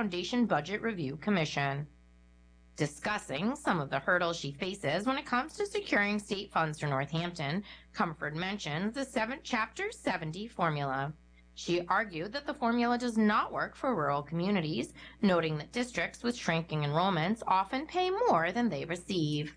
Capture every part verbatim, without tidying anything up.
Foundation Budget Review Commission. Discussing some of the hurdles she faces when it comes to securing state funds for Northampton, Comerford mentions the seventh Chapter seventy formula. She argued that the formula does not work for rural communities, noting that districts with shrinking enrollments often pay more than they receive.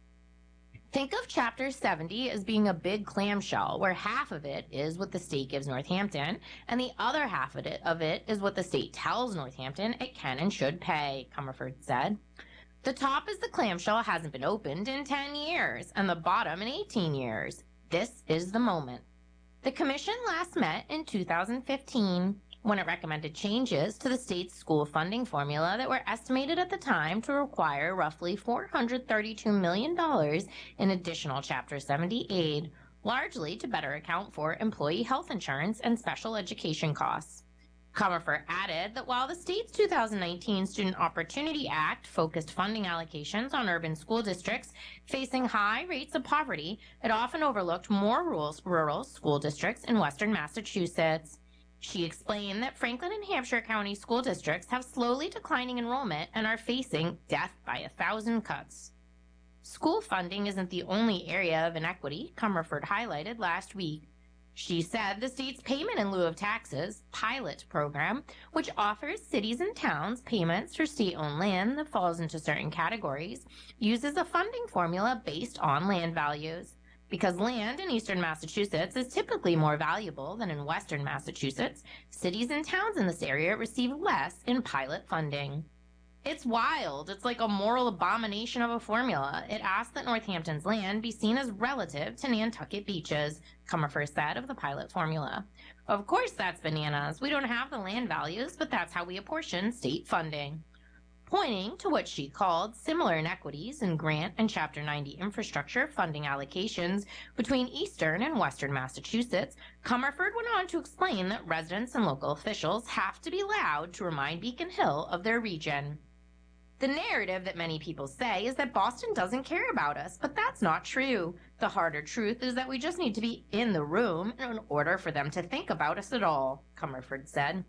Think of Chapter seventy as being a big clamshell where half of it is what the state gives Northampton and the other half of it, of it is what the state tells Northampton it can and should pay, Comerford said. The top is the clamshell hasn't been opened in ten years and the bottom in eighteen years. This is the moment. The commission last met in two thousand fifteen when it recommended changes to the state's school funding formula that were estimated at the time to require roughly four hundred thirty-two million dollars in additional Chapter seventy aid, largely to better account for employee health insurance and special education costs. Comerford added that while the state's two thousand nineteen Student Opportunity Act focused funding allocations on urban school districts facing high rates of poverty, it often overlooked more rural, rural school districts in western Massachusetts. She explained that Franklin and Hampshire County school districts have slowly declining enrollment and are facing death by a thousand cuts. School funding isn't the only area of inequity Comerford highlighted last week. She said the state's Payment in Lieu of Taxes pilot program, which offers cities and towns payments for state-owned land that falls into certain categories, uses a funding formula based on land values. Because land in eastern Massachusetts is typically more valuable than in western Massachusetts, cities and towns in this area receive less in pilot funding. It's wild. It's like a moral abomination of a formula. It asks that Northampton's land be seen as relative to Nantucket beaches, Comerford said of the pilot formula. Of course that's bananas. We don't have the land values, but that's how we apportion state funding. Pointing to what she called similar inequities in grant and Chapter ninety infrastructure funding allocations between eastern and western Massachusetts, Comerford went on to explain that residents and local officials have to be loud to remind Beacon Hill of their region. The narrative that many people say is that Boston doesn't care about us, but that's not true. The harder truth is that we just need to be in the room in order for them to think about us at all, Comerford said.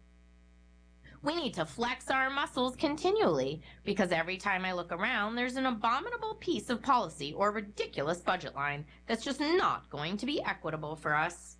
We need to flex our muscles continually, because every time I look around, there's an abominable piece of policy or ridiculous budget line that's just not going to be equitable for us.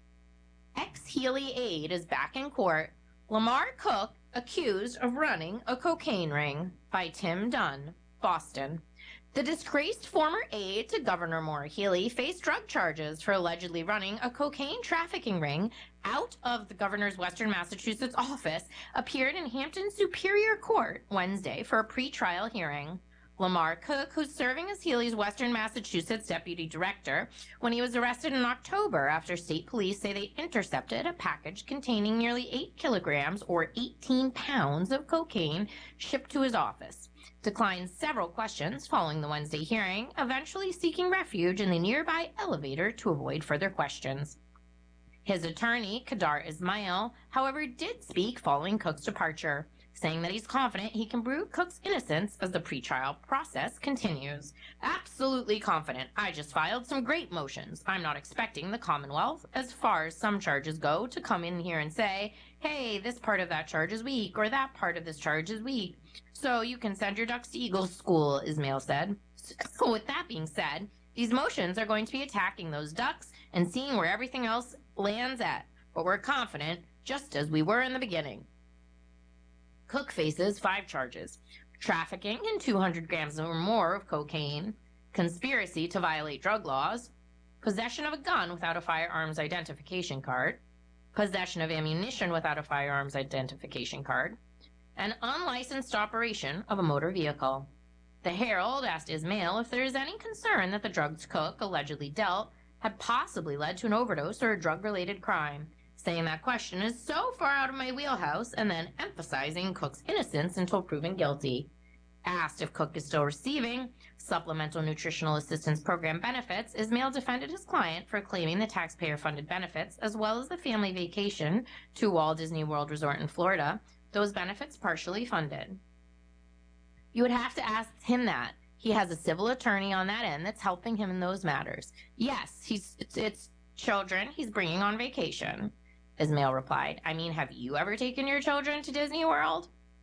Ex-Healy aide is back in court. Lamar Cook accused of running a cocaine ring, by Tim Dunn, Boston. The disgraced former aide to Governor Maura Healey faced drug charges for allegedly running a cocaine trafficking ring out of the governor's Western Massachusetts office, appeared in Hampton Superior Court Wednesday for a pre-trial hearing. Lamar Cook, who's serving as Healey's Western Massachusetts deputy director, when he was arrested in October after state police say they intercepted a package containing nearly eight kilograms or eighteen pounds of cocaine shipped to his office, declined several questions following the Wednesday hearing, eventually seeking refuge in the nearby elevator to avoid further questions. His attorney, Kadar Ismail, however, did speak following Cook's departure, saying that he's confident he can prove Cook's innocence as the pretrial process continues. Absolutely confident. I just filed some great motions. I'm not expecting the Commonwealth, as far as some charges go, to come in here and say, hey, this part of that charge is weak, or that part of this charge is weak. So you can send your ducks to Eagle School, Ismail said. So with that being said, these motions are going to be attacking those ducks and seeing where everything else lands at. But we're confident, just as we were in the beginning. Cook faces five charges: trafficking in two hundred grams or more of cocaine, conspiracy to violate drug laws, possession of a gun without a firearms identification card, possession of ammunition without a firearms identification card, and unlicensed operation of a motor vehicle. The Herald asked Ismail if there is any concern that the drugs Cook allegedly dealt had possibly led to an overdose or a drug-related crime, saying that question is so far out of my wheelhouse, and then emphasizing Cook's innocence until proven guilty. Asked if Cook is still receiving Supplemental Nutritional Assistance Program benefits, Ismail defended his client for claiming the taxpayer-funded benefits, as well as the family vacation to Walt Disney World Resort in Florida, those benefits partially funded. You would have to ask him that. He has a civil attorney on that end that's helping him in those matters. Yes, he's it's, it's children he's bringing on vacation. Ismail replied, I mean, have you ever taken your children to Disney World?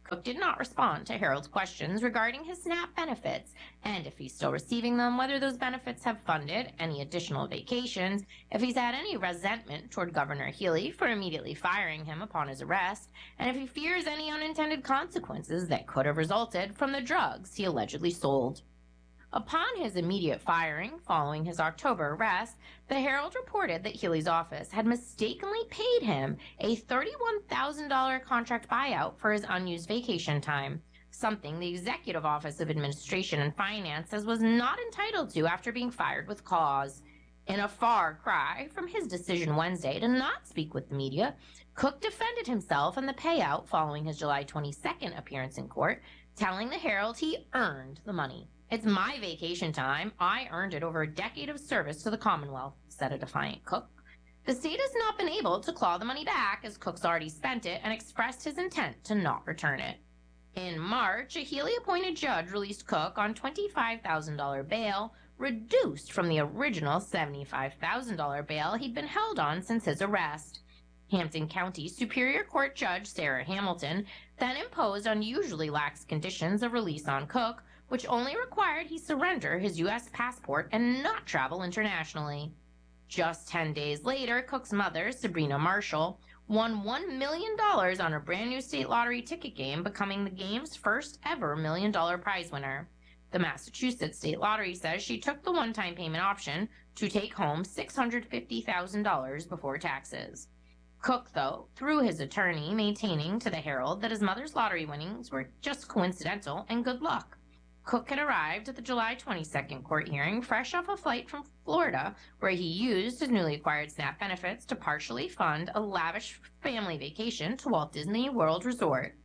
Cook did not respond to Harold's questions regarding his SNAP benefits, and if he's still receiving them, whether those benefits have funded any additional vacations, if he's had any resentment toward Governor Healey for immediately firing him upon his arrest, and if he fears any unintended consequences that could have resulted from the drugs he allegedly sold. Upon his immediate firing, following his October arrest, the Herald reported that Healey's office had mistakenly paid him a thirty-one thousand dollars contract buyout for his unused vacation time, something the Executive Office of Administration and Finance says was not entitled to after being fired with cause. In a far cry from his decision Wednesday to not speak with the media, Cook defended himself and the payout following his July twenty-second appearance in court, telling the Herald he earned the money. "It's my vacation time. I earned it over a decade of service to the Commonwealth," said a defiant Cook. The state has not been able to claw the money back as Cook's already spent it and expressed his intent to not return it. In March, a Healey-appointed judge released Cook on twenty-five thousand dollars bail, reduced from the original seventy-five thousand dollars bail he'd been held on since his arrest. Hampton County Superior Court Judge Sarah Hamilton then imposed unusually lax conditions of release on Cook, which only required he surrender his U S passport and not travel internationally. Just ten days later, Cook's mother, Sabrina Marshall, won one million dollars on a brand new state lottery ticket game, becoming the game's first ever million dollar prize winner. The Massachusetts State Lottery says she took the one-time payment option to take home six hundred fifty thousand dollars before taxes. Cook, though, through his attorney, maintaining to the Herald that his mother's lottery winnings were just coincidental and good luck. Cook had arrived at the July twenty-second court hearing fresh off a flight from Florida, where he used his newly acquired SNAP benefits to partially fund a lavish family vacation to Walt Disney World Resort.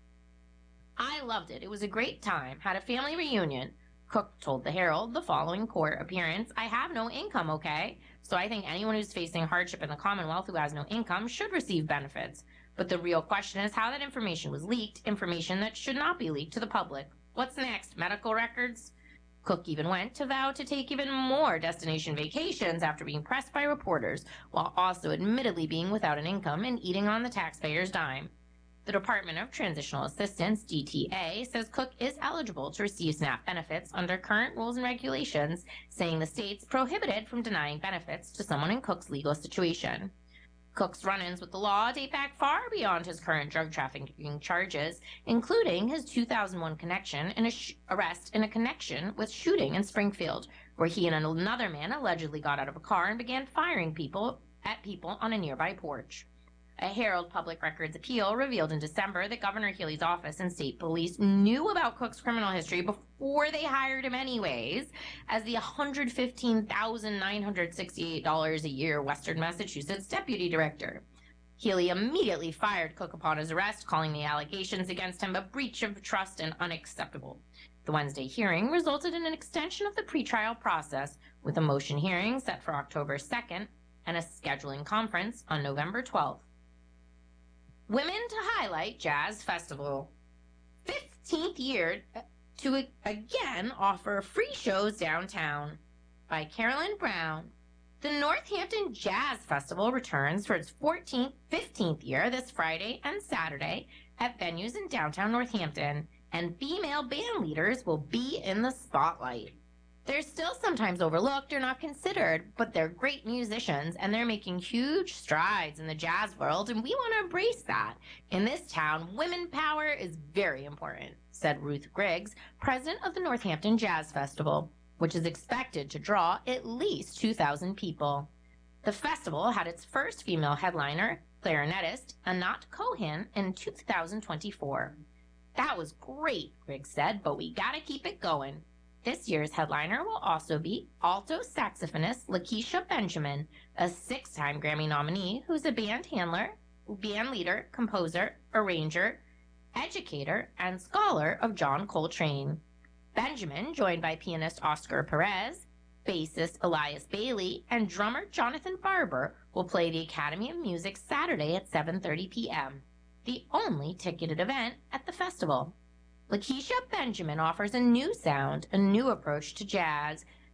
"I loved it. It was a great time. Had a family reunion," Cook told the Herald the following court appearance. "I have no income, okay? So I think anyone who's facing hardship in the Commonwealth who has no income should receive benefits. But the real question is how that information was leaked, information that should not be leaked to the public. What's next? Medical records?" Cook even went to vow to take even more destination vacations after being pressed by reporters, while also admittedly being without an income and eating on the taxpayer's dime. The Department of Transitional Assistance, D T A, says Cook is eligible to receive SNAP benefits under current rules and regulations, saying the state's prohibited from denying benefits to someone in Cook's legal situation. Cook's run-ins with the law date back far beyond his current drug trafficking charges, including his two thousand one connection and a sh- arrest in a connection with shooting in Springfield, where he and another man allegedly got out of a car and began firing people at people on a nearby porch. A Herald Public Records appeal revealed in December that Governor Healey's office and state police knew about Cook's criminal history before they hired him anyways, as the one hundred fifteen thousand nine hundred sixty-eight dollars a year Western Massachusetts deputy director. Healey immediately fired Cook upon his arrest, calling the allegations against him a breach of trust and unacceptable. The Wednesday hearing resulted in an extension of the pretrial process, with a motion hearing set for October second and a scheduling conference on November twelfth. Women to highlight Jazz Festival. fifteenth year to again offer free shows downtown. By Carolyn Brown. The Northampton Jazz Festival returns for its fourteenth, fifteenth year this Friday and Saturday at venues in downtown Northampton, and female band leaders will be in the spotlight. They're still sometimes overlooked or not considered, but they're great musicians and they're making huge strides in the jazz world, and we want to embrace that. In this town, women power is very important, said Ruth Griggs, president of the Northampton Jazz Festival, which is expected to draw at least two thousand people. The festival had its first female headliner, clarinetist Anat Cohen, in two thousand twenty-four. That was great, Griggs said, but we gotta keep it going. This year's headliner will also be alto saxophonist Lakeisha Benjamin, a six-time Grammy nominee who's a band handler, band leader, composer, arranger, educator, and scholar of John Coltrane. Benjamin, joined by pianist Oscar Perez, bassist Elias Bailey, and drummer Jonathan Barber, will play the Academy of Music Saturday at seven thirty p.m., the only ticketed event at the festival. Lakeisha Benjamin offers a new sound, a new approach to jazz.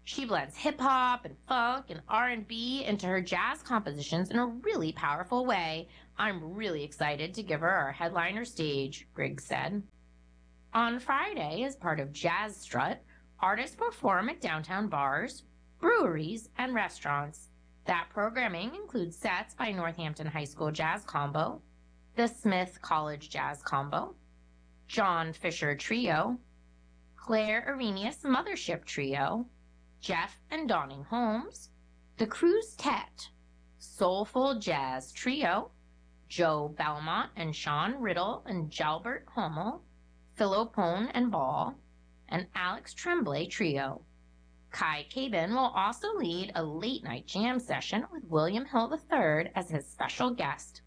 She blends hip-hop and funk and R and B into her jazz compositions in a really powerful way. I'm really excited to give her our headliner stage, Griggs said. On Friday, as part of Jazz Strut, artists perform at downtown bars, breweries, and restaurants. That programming includes sets by Northampton High School Jazz Combo, the Smith College Jazz Combo, John Fisher Trio, Claire Arrhenius Mothership Trio, Jeff and Donning Holmes, the Cruise Tet, Soulful Jazz Trio, Joe Belmont and Sean Riddle and Jalbert Hummel, Philopone and Ball, and Alex Tremblay Trio. Kai Cabin will also lead a late-night jam session with William Hill the third as his special guest.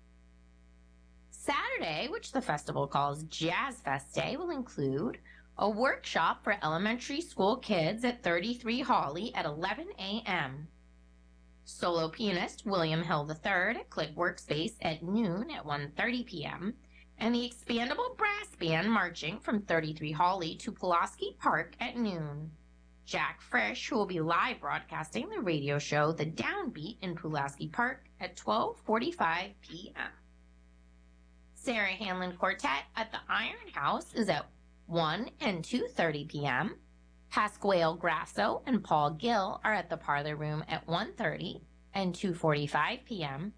Saturday, which the festival calls Jazz Fest Day, will include a workshop for elementary school kids at thirty-three Hawley at eleven a m Solo pianist William Hill the third at Click Workspace at noon at one thirty p m and the expandable brass band marching from thirty-three Hawley to Pulaski Park at noon. Jack Frisch, who will be live broadcasting the radio show The Downbeat in Pulaski Park at twelve forty-five p m Sarah Hanlon Quartet at the Iron House is at one and two thirty p m Pasquale Grasso and Paul Gill are at the Parlor Room at one thirty and two forty-five p m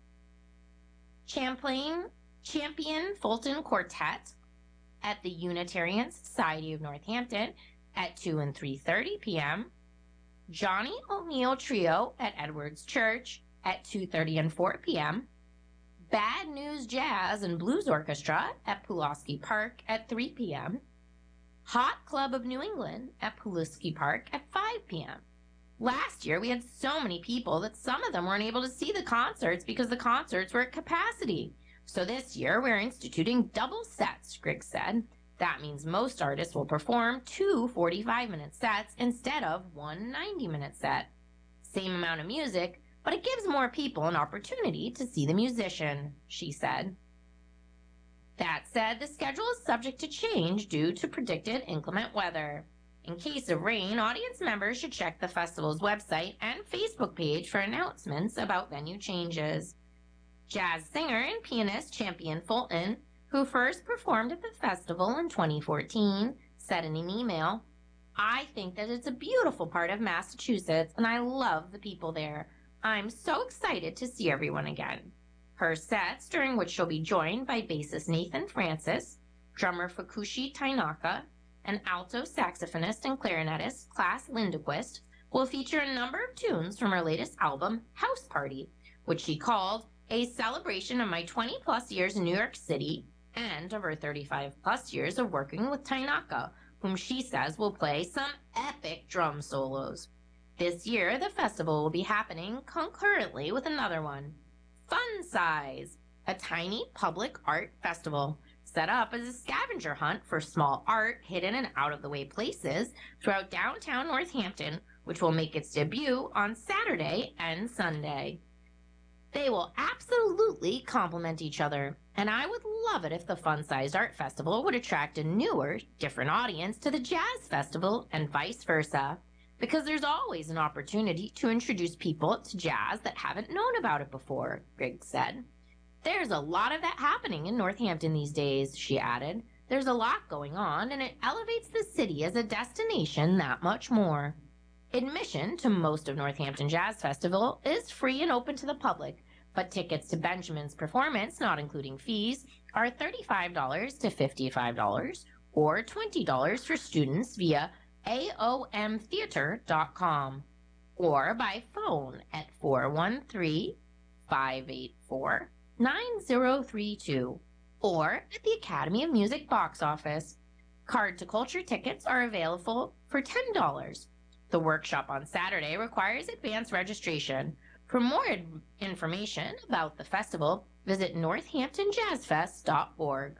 Champlain Champion Fulton Quartet at the Unitarian Society of Northampton at two and three thirty p m Johnny O'Neill Trio at Edwards Church at two thirty and four p m Bad News Jazz and Blues Orchestra at Pulaski Park at three p m Hot Club of New England at Pulaski Park at five p m Last year, we had so many people that some of them weren't able to see the concerts because the concerts were at capacity. So this year, we're instituting double sets, Griggs said. That means most artists will perform two forty-five minute sets instead of one ninety minute set. Same amount of music, but it gives more people an opportunity to see the musician, she said. That said, the schedule is subject to change due to predicted inclement weather. In case of rain, audience members should check the festival's website and Facebook page for announcements about venue changes. Jazz singer and pianist Champion Fulton, who first performed at the festival in twenty fourteen, said in an email, "I think that it's a beautiful part of Massachusetts and I love the people there. I'm so excited to see everyone again." Her sets, during which she'll be joined by bassist Nathan Francis, drummer Fukushi Tainaka, and alto saxophonist and clarinetist Klaas Lindequist, will feature a number of tunes from her latest album, House Party, which she called a celebration of my twenty plus years in New York City and of her thirty-five plus years of working with Tainaka, whom she says will play some epic drum solos. This year, the festival will be happening concurrently with another one, Fun Size, a tiny public art festival set up as a scavenger hunt for small art hidden in out-of-the-way places throughout downtown Northampton, which will make its debut on Saturday and Sunday. They will absolutely complement each other, and I would love it if the Fun-Sized Art Festival would attract a newer, different audience to the Jazz Festival and vice versa, because there's always an opportunity to introduce people to jazz that haven't known about it before, Griggs said. There's a lot of that happening in Northampton these days, she added. There's a lot going on, and it elevates the city as a destination that much more. Admission to most of Northampton Jazz Festival is free and open to the public, but tickets to Benjamin's performance, not including fees, are thirty-five dollars to fifty-five dollars or twenty dollars for students via A O M theater dot com or by phone at four one three, five eight four, nine zero three two or at the Academy of Music box office. Card to Culture tickets are available for ten dollars. The workshop on Saturday requires advance registration. For more information about the festival, visit northampton jazz fest dot org.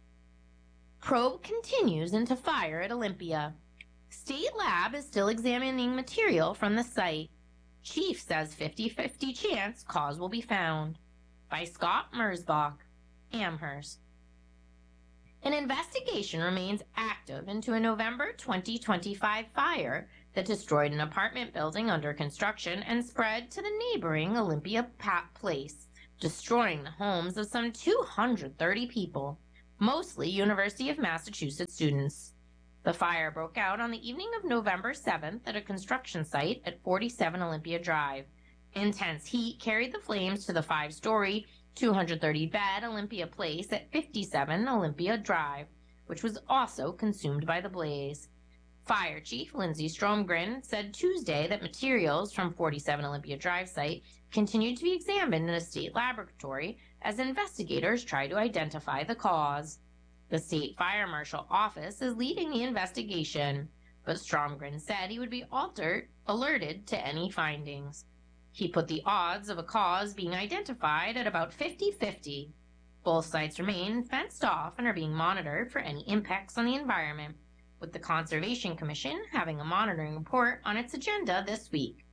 Probe continues into fire at Olympia. State Lab is still examining material from the site. Chief says fifty fifty chance cause will be found. By Scott Mersbach, Amherst. An investigation remains active active into a November twenty twenty-five fire that destroyed an apartment building under construction and spread to the neighboring Olympia Place, destroying the homes of some two hundred thirty people, mostly University of Massachusetts students. The fire broke out on the evening of November seventh at a construction site at forty-seven Olympia Drive. Intense heat carried the flames to the five-story, two hundred thirty bed Olympia Place at fifty-seven Olympia Drive, which was also consumed by the blaze. Fire Chief Lindsay Stromgren said Tuesday that materials from forty-seven Olympia Drive site continued to be examined in a state laboratory as investigators try to identify the cause. The state fire marshal office is leading the investigation, but Stromgren said he would be altered, alerted to any findings. He put the odds of a cause being identified at about fifty-fifty. Both sites remain fenced off and are being monitored for any impacts on the environment, with the Conservation Commission having a monitoring report on its agenda this week.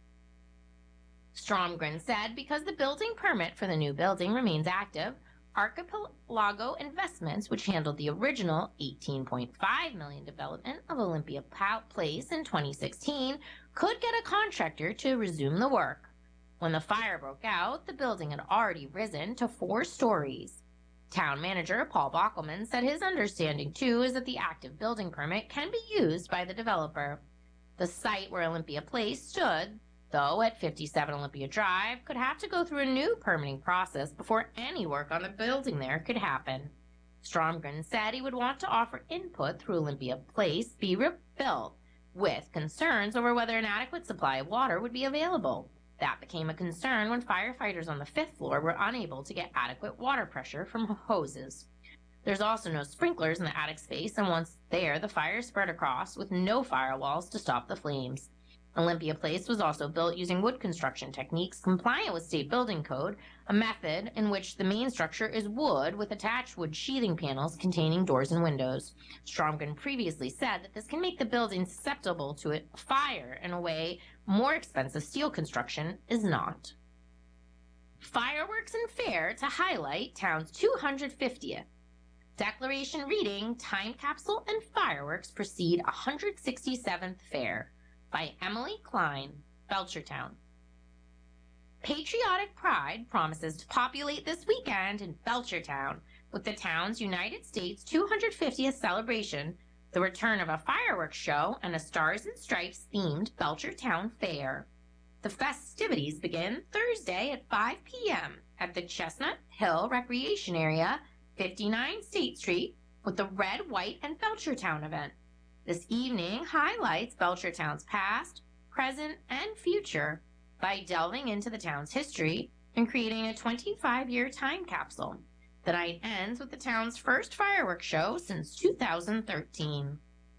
Stromgren said because the building permit for the new building remains active, Archipelago Investments, which handled the original eighteen point five million dollars development of Olympia Place in twenty sixteen, could get a contractor to resume the work. When the fire broke out, the building had already risen to four stories. Town manager Paul Bockelman said his understanding, too, is that the active building permit can be used by the developer. The site where Olympia Place stood, though, at fifty-seven Olympia Drive, could have to go through a new permitting process before any work on the building there could happen. Stromgren said he would want to offer input through Olympia Place be rebuilt, with concerns over whether an adequate supply of water would be available. That became a concern when firefighters on the fifth floor were unable to get adequate water pressure from hoses. There's also no sprinklers in the attic space, and once there, the fire spread across with no firewalls to stop the flames. Olympia Place was also built using wood construction techniques compliant with state building code, a method in which the main structure is wood with attached wood sheathing panels containing doors and windows. Stromgren previously said that this can make the building susceptible to a fire in a way more expensive steel construction is not. Fireworks and fair to highlight town's two hundred fiftieth. Declaration reading, Time Capsule and Fireworks Precede one hundred sixty-seventh Fair, by Emily Klein, Belchertown. Patriotic pride promises to populate this weekend in Belchertown with the town's United States two hundred fiftieth celebration, the return of a fireworks show, and a Stars and Stripes themed Belchertown Fair. The festivities begin Thursday at five p.m. at the Chestnut Hill Recreation Area, fifty-nine State Street, with the Red, White, and Belchertown event. This evening highlights Belchertown's past, present, and future by delving into the town's history and creating a twenty-five-year time capsule. The night ends with the town's first fireworks show since two thousand thirteen.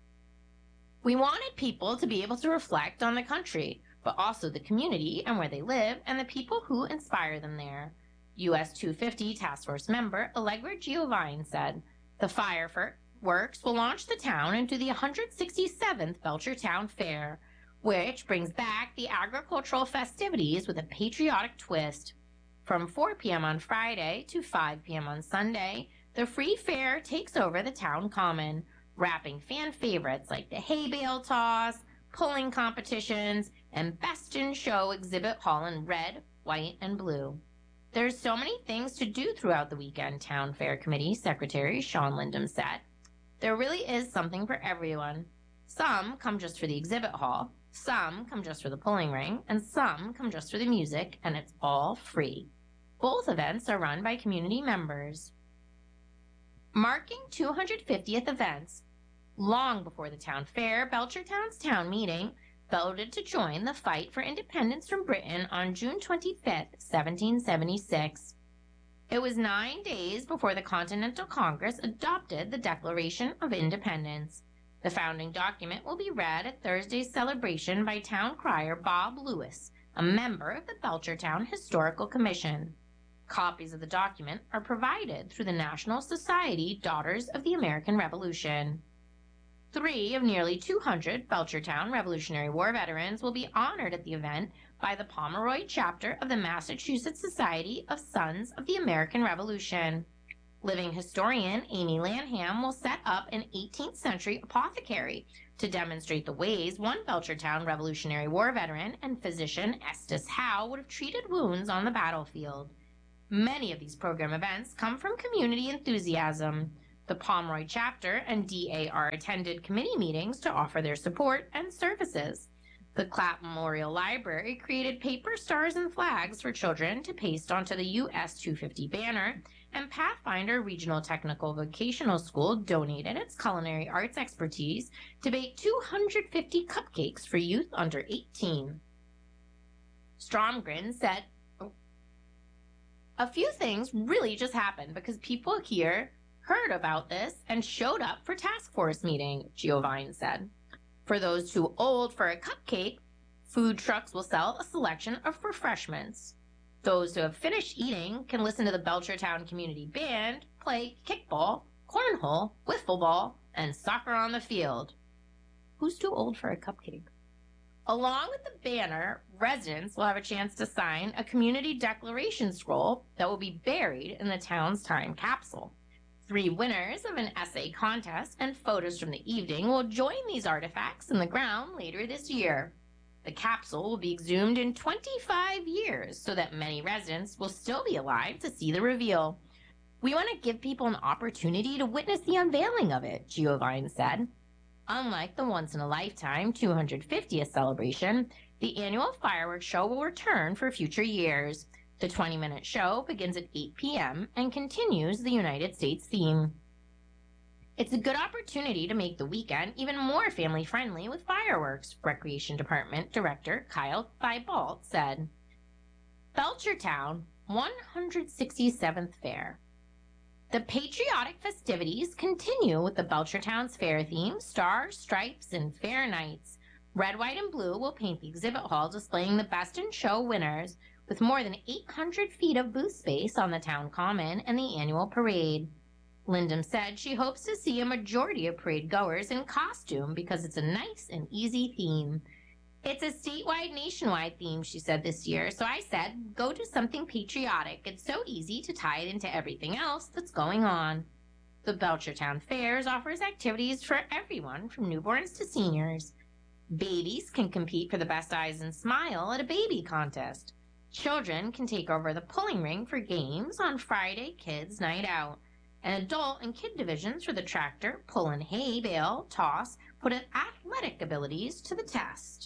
We wanted people to be able to reflect on the country, but also the community and where they live and the people who inspire them there. U S two fifty Task Force member Allegra Giovine said, "The fireworks will launch the town into the one hundred sixty-seventh Belchertown Fair, which brings back the agricultural festivities with a patriotic twist. From four p.m. on Friday to five p.m. on Sunday, the free fair takes over the town common, wrapping fan favorites like the hay bale toss, pulling competitions, and Best in Show exhibit hall in red, white, and blue. There's so many things to do throughout the weekend," Town Fair Committee Secretary Sean Lindham said. "There really is something for everyone. Some come just for the exhibit hall, some come just for the pulling ring, and some come just for the music, and it's all free. Both events are run by community members." Marking two hundred fiftieth events, long before the town fair, Belchertown's town meeting voted to join the fight for independence from Britain on June twenty-fifth, seventeen seventy-six. It was nine days before the Continental Congress adopted the Declaration of Independence. The founding document will be read at Thursday's celebration by town crier Bob Lewis, a member of the Belchertown Historical Commission. Copies of the document are provided through the National Society Daughters of the American Revolution. Three of nearly two hundred Belchertown Revolutionary War veterans will be honored at the event by the Pomeroy chapter of the Massachusetts Society of Sons of the American Revolution. Living historian Amy Lanham will set up an eighteenth century apothecary to demonstrate the ways one Belchertown Revolutionary War veteran and physician Estes Howe would have treated wounds on the battlefield. Many of these program events come from community enthusiasm. The Pomeroy chapter and D A R attended committee meetings to offer their support and services. The Clapp Memorial Library created paper stars and flags for children to paste onto the U S two fifty banner, and Pathfinder Regional Technical Vocational School donated its culinary arts expertise to bake two hundred fifty cupcakes for youth under eighteen. Stromgren said, oh, a few things really just happened because people here heard about this and showed up for task force meeting, Giovine said. For those too old for a cupcake, food trucks will sell a selection of refreshments. Those who have finished eating can listen to the Belchertown Community Band play kickball, cornhole, wiffle ball, and soccer on the field. Who's too old for a cupcake? Along with the banner, residents will have a chance to sign a community declaration scroll that will be buried in the town's time capsule. Three winners of an essay contest and photos from the evening will join these artifacts in the ground later this year. The capsule will be exhumed in twenty-five years so that many residents will still be alive to see the reveal. We want to give people an opportunity to witness the unveiling of it, Giovine said. Unlike the once-in-a-lifetime two hundred fiftieth celebration, the annual fireworks show will return for future years. The twenty-minute show begins at eight p m and continues the United States theme. It's a good opportunity to make the weekend even more family-friendly with fireworks, Recreation Department Director Kyle Thibault said. Belchertown one hundred sixty-seventh Fair. The patriotic festivities continue with the Belchertown's fair theme, stars, stripes, and fair nights. Red, white, and blue will paint the exhibit hall displaying the best in show winners, with more than eight hundred feet of booth space on the town common and the annual parade. Lyndham said she hopes to see a majority of parade goers in costume because it's a nice and easy theme. It's a statewide, nationwide theme, she said this year, so I said, go do something patriotic. It's so easy to tie it into everything else that's going on. The Belchertown Fairs offers activities for everyone from newborns to seniors. Babies can compete for the best eyes and smile at a baby contest. Children can take over the pulling ring for games on Friday Kids Night Out. And adult and kid divisions for the tractor, pull and hay bale, toss, put athletic abilities to the test.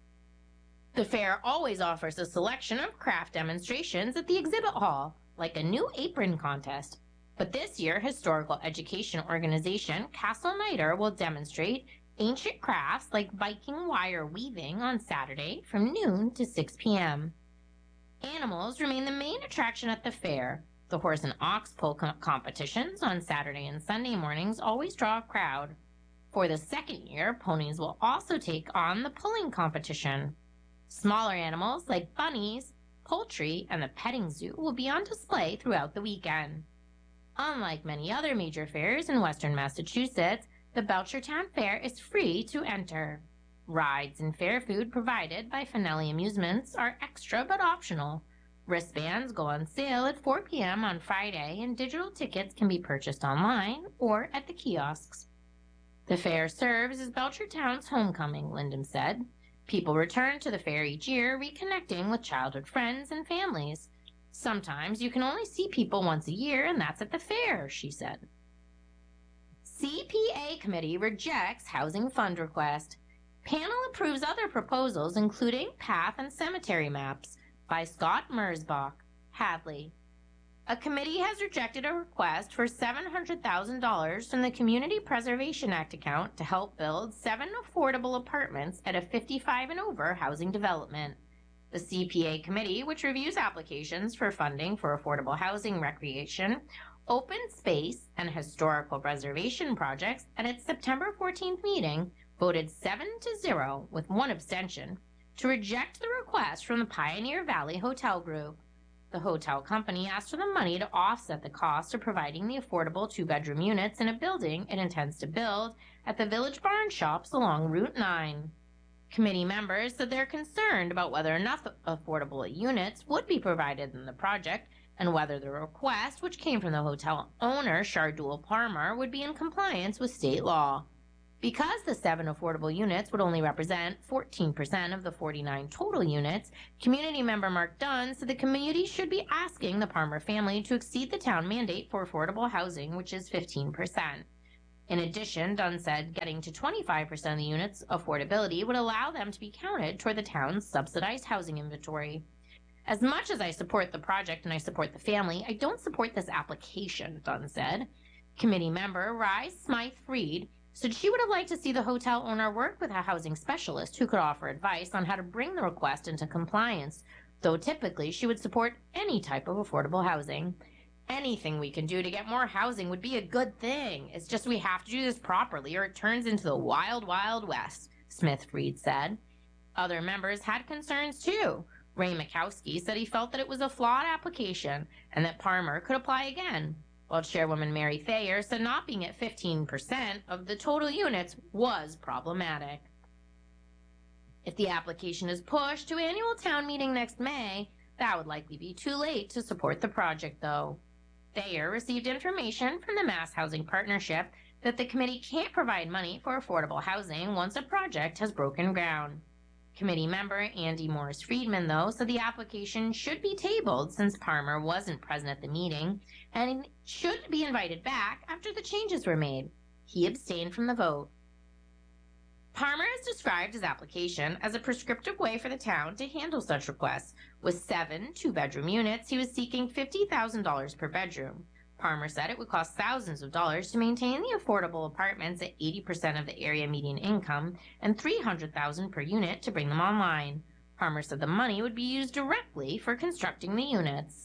The fair always offers a selection of craft demonstrations at the exhibit hall, like a new apron contest. But this year, historical education organization Castle Niter will demonstrate ancient crafts like Viking wire weaving on Saturday from noon to six p m Animals remain the main attraction at the fair. The horse and ox pull com- competitions on Saturday and Sunday mornings always draw a crowd. For the second year, ponies will also take on the pulling competition. Smaller animals like bunnies, poultry, and the petting zoo will be on display throughout the weekend. Unlike many other major fairs in western Massachusetts, the Belchertown Fair is free to enter. Rides and fair food provided by Finelli Amusements are extra but optional. Wristbands go on sale at four p m on Friday, and digital tickets can be purchased online or at the kiosks. The fair serves as Belchertown's homecoming, Lyndham said. People return to the fair each year, reconnecting with childhood friends and families. Sometimes you can only see people once a year, and that's at the fair, she said. C P A committee rejects housing fund request. Panel approves other proposals, including path and cemetery maps, by Scott Mersbach, Hadley. A committee has rejected a request for seven hundred thousand dollars from the Community Preservation Act account to help build seven affordable apartments at a fifty-five and over housing development. The C P A committee, which reviews applications for funding for affordable housing, recreation, open space, and historical preservation projects at its September fourteenth meeting, voted seven to zero with one abstention to reject the request from the Pioneer Valley Hotel Group. The hotel company asked for the money to offset the cost of providing the affordable two-bedroom units in a building it intends to build at the Village Barn Shops along Route nine. Committee members said they're concerned about whether enough affordable units would be provided in the project and whether the request, which came from the hotel owner, Shardul Parmer, would be in compliance with state law. Because the seven affordable units would only represent fourteen percent of the forty-nine total units, community member Mark Dunn said the community should be asking the Parmer family to exceed the town mandate for affordable housing, which is fifteen percent. In addition, Dunn said getting to twenty-five percent of the units' affordability would allow them to be counted toward the town's subsidized housing inventory. As much as I support the project and I support the family, I don't support this application, Dunn said. Committee member Rise Smythe-Freed said she would have liked to see the hotel owner work with a housing specialist who could offer advice on how to bring the request into compliance, though typically she would support any type of affordable housing. Anything we can do to get more housing would be a good thing. It's just we have to do this properly or it turns into the wild, wild west, Smith-Freed said. Other members had concerns too. Ray Mikowski said he felt that it was a flawed application and that Parmer could apply again, while Chairwoman Mary Thayer said not being at fifteen percent of the total units was problematic. If the application is pushed to annual town meeting next May, that would likely be too late to support the project, though. Thayer received information from the Mass Housing Partnership that the committee can't provide money for affordable housing once a project has broken ground. Committee member Andy Morris Friedman, though, said the application should be tabled since Parmer wasn't present at the meeting and should be invited back after the changes were made. He abstained from the vote. Parmer has described his application as a prescriptive way for the town to handle such requests. With seven two-bedroom units, he was seeking fifty thousand dollars per bedroom. Parmer said it would cost thousands of dollars to maintain the affordable apartments at eighty percent of the area median income and three hundred thousand dollars per unit to bring them online. Parmer said the money would be used directly for constructing the units.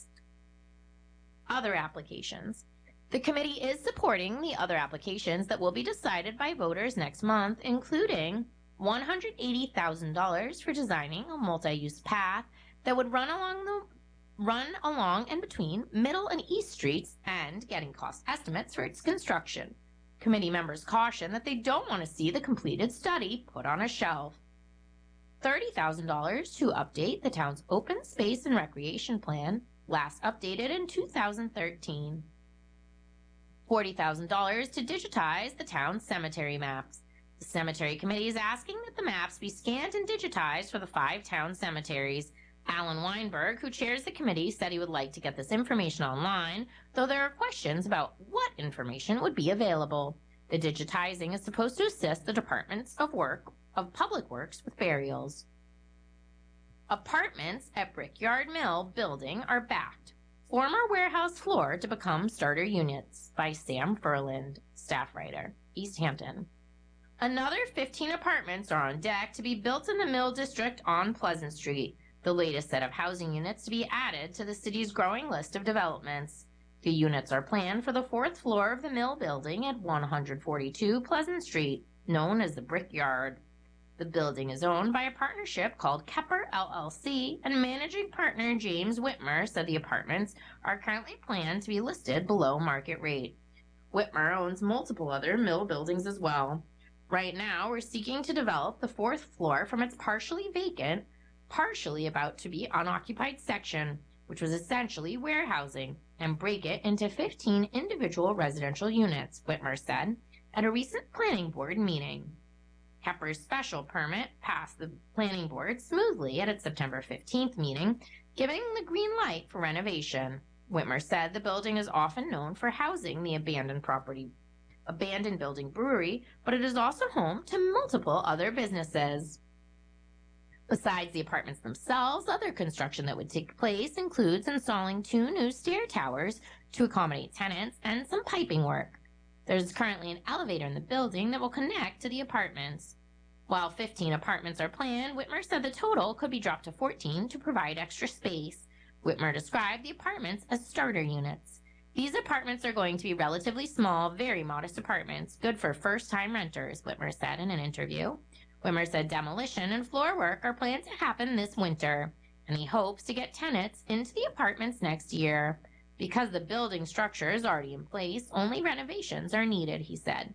Other applications. The committee is supporting the other applications that will be decided by voters next month, including one hundred eighty thousand dollars for designing a multi-use path that would run along the run along and between Middle and East Streets and getting cost estimates for its construction. Committee members caution that they don't want to see the completed study put on a shelf. thirty thousand dollars to update the town's open space and recreation plan, last updated in two thousand thirteen. forty thousand dollars to digitize the town's cemetery maps. The cemetery committee is asking that the maps be scanned and digitized for the five town cemeteries. Alan Weinberg, who chairs the committee, said he would like to get this information online, though there are questions about what information would be available. The digitizing is supposed to assist the Departments of Work of Public Works with burials. Apartments at Brickyard Mill building are backed. Former warehouse floor to become starter units by Sam Furland, staff writer, East Hampton. Another fifteen apartments are on deck to be built in the Mill District on Pleasant Street, the latest set of housing units to be added to the city's growing list of developments. The units are planned for the fourth floor of the Mill building at one forty-two Pleasant Street, known as the Brickyard. The building is owned by a partnership called Kepper L L C, and managing partner James Whitmer said the apartments are currently planned to be listed below market rate. Whitmer owns multiple other Mill buildings as well. Right now, we're seeking to develop the fourth floor from its partially vacant, partially about to be unoccupied section, which was essentially warehousing, and break it into fifteen individual residential units, Whitmer said at a recent planning board meeting. Kepper's special permit passed the planning board smoothly at its September fifteenth meeting, giving the green light for renovation. Whitmer said the building is often known for housing the abandoned property, abandoned building brewery, but it is also home to multiple other businesses. Besides the apartments themselves, other construction that would take place includes installing two new stair towers to accommodate tenants and some piping work. There's currently an elevator in the building that will connect to the apartments. While fifteen apartments are planned, Whitmer said the total could be dropped to fourteen to provide extra space. Whitmer described the apartments as starter units. These apartments are going to be relatively small, very modest apartments, good for first-time renters, Whitmer said in an interview. Whitmer said demolition and floor work are planned to happen this winter, and he hopes to get tenants into the apartments next year. Because the building structure is already in place, only renovations are needed, he said.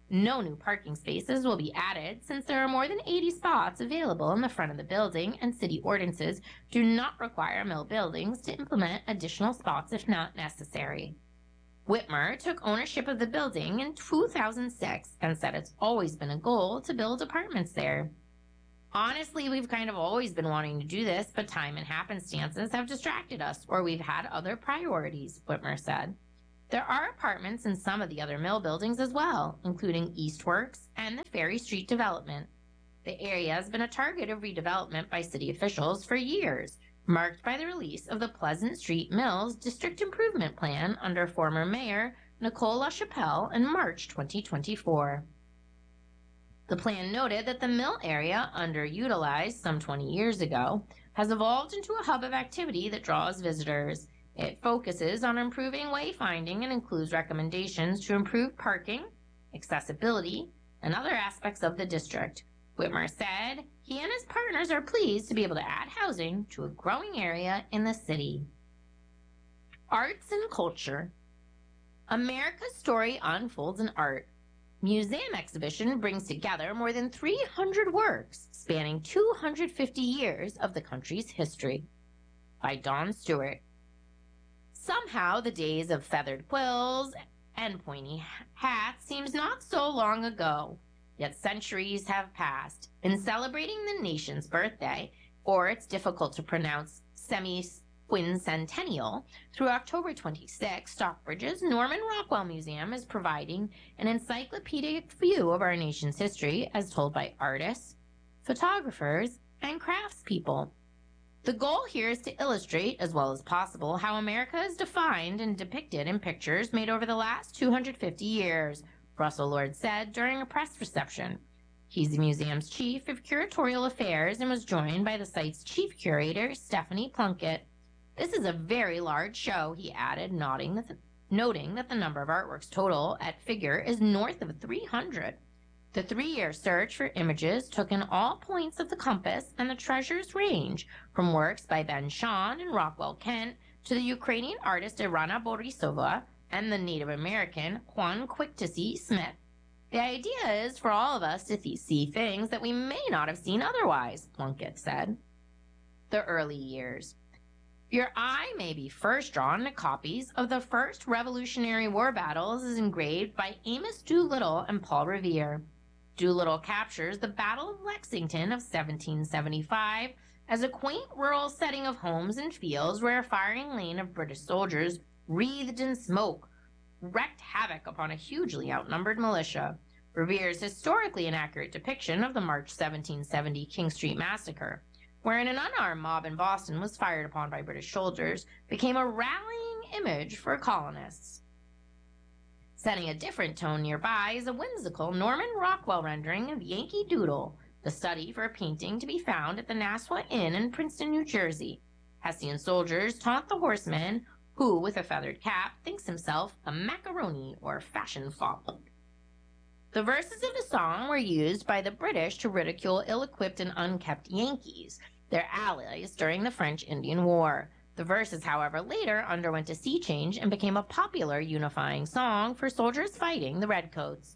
No new parking spaces will be added since there are more than eighty spots available in the front of the building, and city ordinances do not require mill buildings to implement additional spots if not necessary. Whitmer took ownership of the building in two thousand six and said it's always been a goal to build apartments there. Honestly, we've kind of always been wanting to do this, but time and happenstances have distracted us, or we've had other priorities, Whitmer said. There are apartments in some of the other mill buildings as well, including Eastworks and the Ferry Street development. The area has been a target of redevelopment by city officials for years, marked by the release of the Pleasant Street Mills District Improvement Plan under former Mayor Nicole LaChapelle in March twenty twenty-four. The plan noted that the mill area, underutilized some twenty years ago, has evolved into a hub of activity that draws visitors. It focuses on improving wayfinding and includes recommendations to improve parking, accessibility, and other aspects of the district. Whitmer said he and his partners are pleased to be able to add housing to a growing area in the city. Arts and culture. America's story unfolds in art. Museum exhibition brings together more than three hundred works spanning two hundred fifty years of the country's history. By Dawn Stewart. Somehow the days of feathered quills and pointy hats seems not so long ago, yet centuries have passed. In celebrating the nation's birthday, or its difficult to pronounce semi-quincentennial, through October twenty-sixth, Stockbridge's Norman Rockwell Museum is providing an encyclopedic view of our nation's history as told by artists, photographers, and craftspeople. The goal here is to illustrate, as well as possible, how America is defined and depicted in pictures made over the last two hundred fifty years, Russell Lord said during a press reception. He's the museum's chief of curatorial affairs and was joined by the site's chief curator, Stephanie Plunkett. This is a very large show, he added, noting that the, noting that the number of artworks total at figure is north of three hundred. The three-year search for images took in all points of the compass, and the treasures range from works by Ben Shahn and Rockwell Kent to the Ukrainian artist Irina Borisova and the Native American Juan Quick-to-See Smith. The idea is for all of us to th- see things that we may not have seen otherwise, Plunkett said. The early years. Your eye may be first drawn to copies of the first Revolutionary War battles as engraved by Amos Doolittle and Paul Revere. Doolittle captures the Battle of Lexington of seventeen seventy-five as a quaint rural setting of homes and fields where a firing lane of British soldiers, wreathed in smoke, wreaked havoc upon a hugely outnumbered militia. Revere's historically inaccurate depiction of the March seventeen seventy King Street Massacre, wherein an unarmed mob in Boston was fired upon by British soldiers, became a rallying image for colonists. Setting a different tone nearby is a whimsical Norman Rockwell rendering of Yankee Doodle, the study for a painting to be found at the Nassau Inn in Princeton, New Jersey. Hessian soldiers taunt the horseman, who, with a feathered cap, thinks himself a macaroni or fashion fop. The verses of the song were used by the British to ridicule ill-equipped and unkept Yankees, their allies during the French Indian War. The verses, however, later underwent a sea change and became a popular unifying song for soldiers fighting the Redcoats.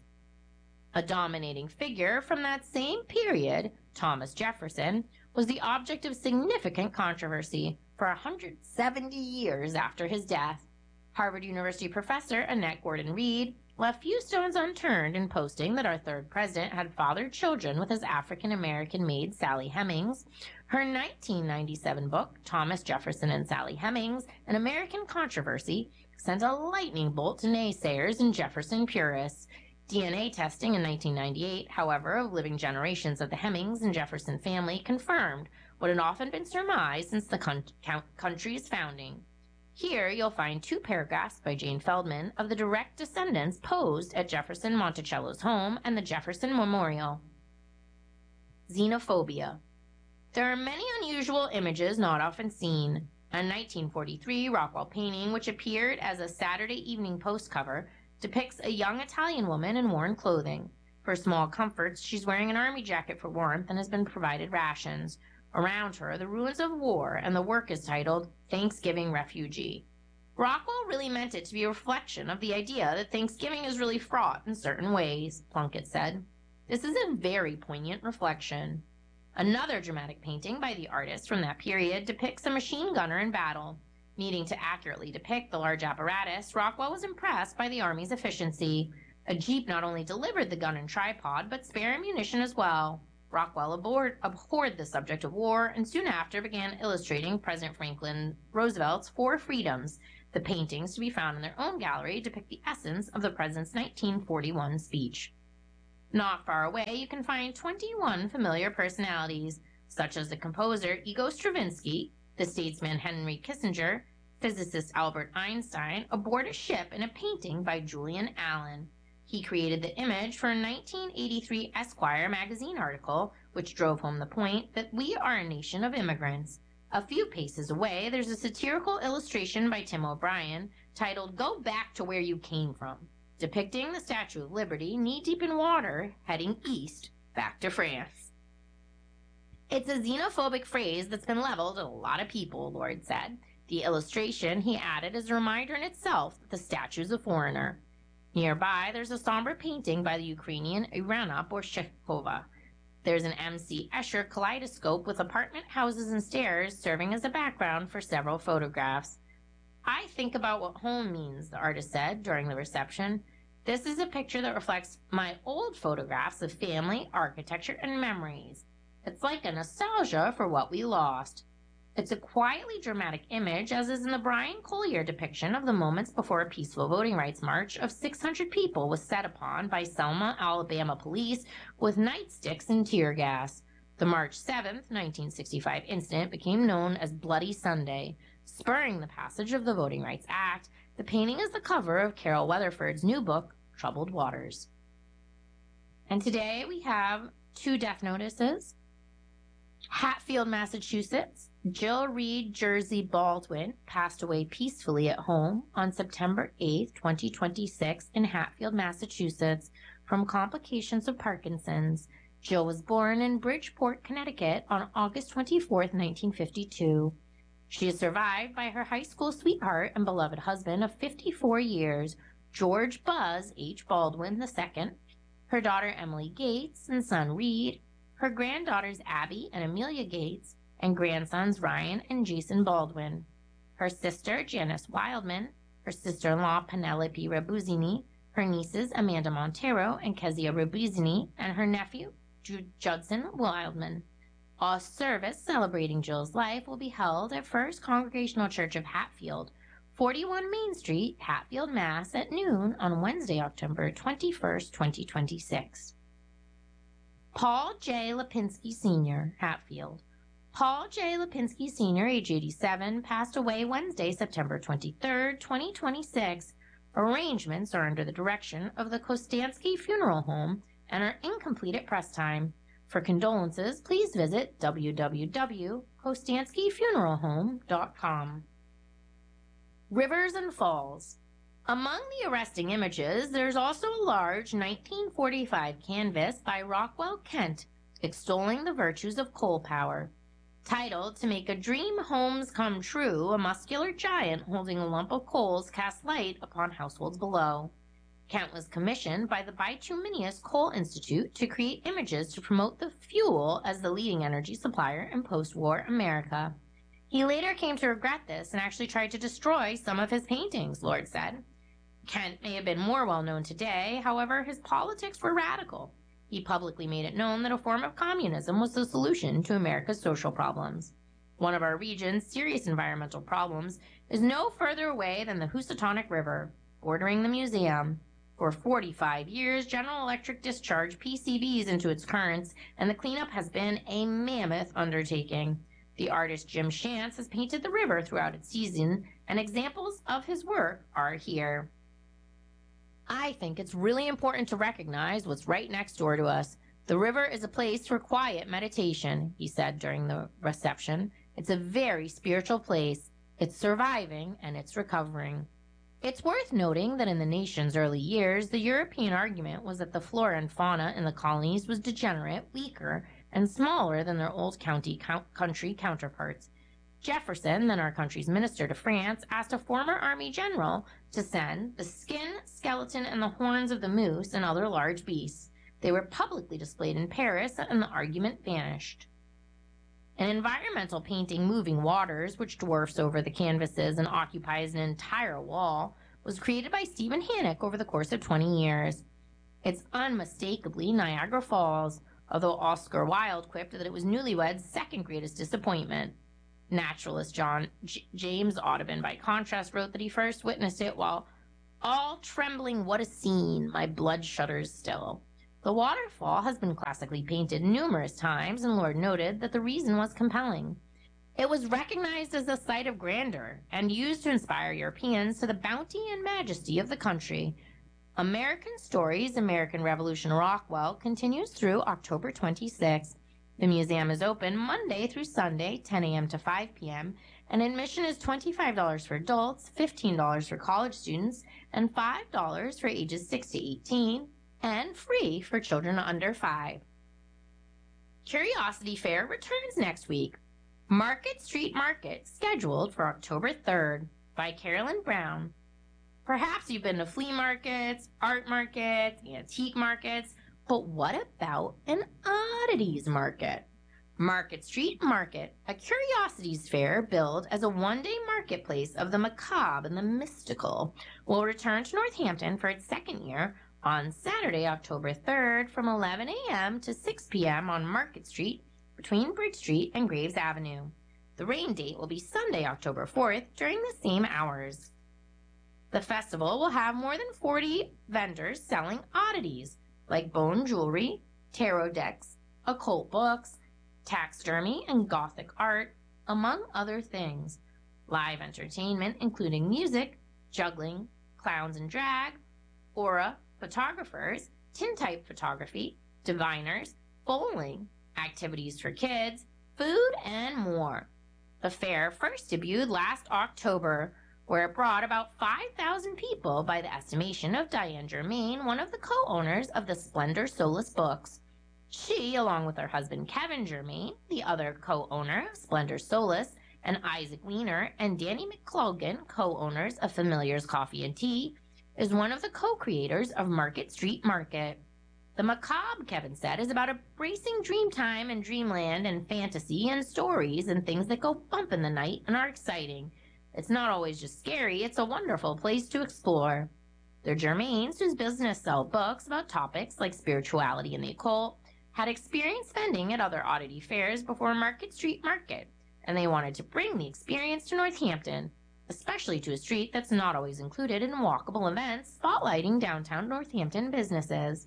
A dominating figure from that same period, Thomas Jefferson, was the object of significant controversy for one hundred seventy years after his death. Harvard University professor Annette Gordon-Reed left few stones unturned in posting that our third president had fathered children with his African-American maid Sally Hemings. Her nineteen ninety-seven book, Thomas Jefferson and Sally Hemings, An American Controversy, sent a lightning bolt to naysayers and Jefferson purists. D N A testing in nineteen ninety-eight, however, of living generations of the Hemings and Jefferson family confirmed what had often been surmised since the con- country's founding. Here you'll find two paragraphs by Jane Feldman of the direct descendants posed at Jefferson Monticello's home and the Jefferson Memorial. Xenophobia. There are many unusual images not often seen. A nineteen forty-three Rockwell painting, which appeared as a Saturday Evening Post cover, depicts a young Italian woman in worn clothing. For small comforts, she's wearing an army jacket for warmth and has been provided rations. Around her, the ruins of war, and the work is titled Thanksgiving Refugee. Rockwell really meant it to be a reflection of the idea that Thanksgiving is really fraught in certain ways, Plunkett said. This is a very poignant reflection. Another dramatic painting by the artist from that period depicts a machine gunner in battle. Needing to accurately depict the large apparatus, Rockwell was impressed by the Army's efficiency. A jeep not only delivered the gun and tripod, but spare ammunition as well. Rockwell abhorred, abhorred the subject of war and soon after began illustrating President Franklin Roosevelt's Four Freedoms. The paintings, to be found in their own gallery, depict the essence of the president's nineteen forty-one speech. Not far away, you can find twenty-one familiar personalities, such as the composer Igor Stravinsky, the statesman Henry Kissinger, physicist Albert Einstein, aboard a ship in a painting by Julian Allen. He created the image for a nineteen eighty-three Esquire magazine article, which drove home the point that we are a nation of immigrants. A few paces away, there's a satirical illustration by Tim O'Brien titled Go Back to Where You Came From, depicting the Statue of Liberty knee-deep in water, heading east, back to France. It's a xenophobic phrase that's been leveled at a lot of people, Lord said. The illustration, he added, is a reminder in itself that the statue's a foreigner. Nearby, there's a somber painting by the Ukrainian Irina Borshcheva. There's an M C Escher kaleidoscope with apartment houses and stairs serving as a background for several photographs. I think about what home means, the artist said during the reception. This is a picture that reflects my old photographs of family, architecture, and memories. It's like a nostalgia for what we lost. It's a quietly dramatic image, as is in the Brian Collier depiction of the moments before a peaceful voting rights march of six hundred people was set upon by Selma, Alabama police with nightsticks and tear gas. The March seventh, nineteen sixty-five incident became known as Bloody Sunday, spurring the passage of the Voting Rights Act. The painting is the cover of Carol Weatherford's new book, Troubled Waters. And today we have two death notices. Hatfield, Massachusetts. Jill Reed Jersey Baldwin passed away peacefully at home on September eighth, twenty twenty-six in Hatfield, Massachusetts from complications of Parkinson's. Jill was born in Bridgeport, Connecticut on August twenty-fourth, nineteen fifty-two. She is survived by her high school sweetheart and beloved husband of fifty-four years, George Buzz H. Baldwin the second, her daughter Emily Gates and son Reed, her granddaughters Abby and Amelia Gates, and grandsons Ryan and Jason Baldwin, her sister Janice Wildman, her sister-in-law Penelope Rabuzini, her nieces Amanda Montero and Kezia Rabuzini, and her nephew Judson Wildman. A service celebrating Jill's life will be held at First Congregational Church of Hatfield, forty-one Main Street, Hatfield, Mass. At noon on Wednesday, October twenty-first, twenty twenty-six. Paul J. Lipinski Senior, Hatfield. Paul J. Lipinski Senior, age eighty-seven, passed away Wednesday, September twenty-third, twenty twenty-six. Arrangements are under the direction of the Kostansky Funeral Home and are incomplete at press time. For condolences, please visit w w w dot kostansky funeral home dot com. Rivers and Falls. Among the arresting images, there's also a large nineteen forty-five canvas by Rockwell Kent extolling the virtues of coal power. Titled To Make a Dream Homes Come True, a muscular giant holding a lump of coals casts light upon households below. Kent was commissioned by the Bituminous Coal Institute to create images to promote the fuel as the leading energy supplier in post-war America. He later came to regret this and actually tried to destroy some of his paintings, Lord said. Kent may have been more well known today, however, his politics were radical. He publicly made it known that a form of communism was the solution to America's social problems. One of our region's serious environmental problems is no further away than the Housatonic River, bordering the museum. For forty-five years, General Electric discharged P C Bs into its currents, and the cleanup has been a mammoth undertaking. The artist Jim Shantz has painted the river throughout its season, and examples of his work are here. I think it's really important to recognize what's right next door to us. The river is a place for quiet meditation, he said during the reception. It's a very spiritual place. It's surviving and it's recovering. It's worth noting that in the nation's early years, the European argument was that the flora and fauna in the colonies was degenerate, weaker, and smaller than their old county country counterparts. Jefferson, then our country's minister to France, asked a former army general to send the skin, skeleton, and the horns of the moose and other large beasts. They were publicly displayed in Paris, and the argument vanished. An environmental painting, Moving Waters, which dwarfs over the canvases and occupies an entire wall, was created by Stephen Hannock over the course of twenty years. It's unmistakably Niagara Falls, although Oscar Wilde quipped that it was Newlywed's second greatest disappointment. Naturalist John J- James Audubon, by contrast, wrote that he first witnessed it while all trembling, what a scene, my blood shudders still. The waterfall has been classically painted numerous times, and Lord noted that the reason was compelling. It was recognized as a site of grandeur and used to inspire Europeans to the bounty and majesty of the country. American Stories, American Revolution Rockwell continues through October twenty-sixth. The museum is open Monday through Sunday, ten a.m. to five p.m., and admission is twenty-five dollars for adults, fifteen dollars for college students, and five dollars for ages six to eighteen, and free for children under five. Curiosity Fair returns next week. Market Street Market, scheduled for October third, by Carolyn Brown. Perhaps you've been to flea markets, art markets, antique markets, but what about an oddities market? Market Street Market, a curiosities fair billed as a one-day marketplace of the macabre and the mystical, will return to Northampton for its second year on Saturday, October third, from eleven a.m. to six p.m. on Market Street, between Bridge Street and Graves Avenue. The rain date will be Sunday, October fourth, during the same hours. The festival will have more than forty vendors selling oddities, like bone jewelry, tarot decks, occult books, taxidermy, and Gothic art, among other things. Live entertainment, including music, juggling, clowns and drag, aura, photographers, tintype photography, diviners, bowling, activities for kids, food, and more. The fair first debuted last October, where it brought about five thousand people by the estimation of Diane Germain, one of the co-owners of the Splendor Solace books. She, along with her husband Kevin Germain, the other co-owner of Splendor Solace, and Isaac Weiner and Danny McClogan, co-owners of Familiar's Coffee and Tea, is one of the co-creators of Market Street Market. The macabre, Kevin said, is about embracing dreamtime and dreamland and fantasy and stories and things that go bump in the night and are exciting. It's not always just scary, it's a wonderful place to explore. The Germains, whose business sell books about topics like spirituality and the occult, had experience vending at other oddity fairs before Market Street Market, and they wanted to bring the experience to Northampton, especially to a street that's not always included in walkable events spotlighting downtown Northampton businesses.